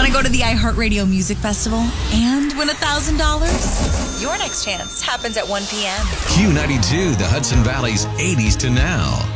Want to go to the iHeartRadio Music Festival and win $1,000? Your next chance happens at 1 p.m. Q92, the Hudson Valley's 80s to now.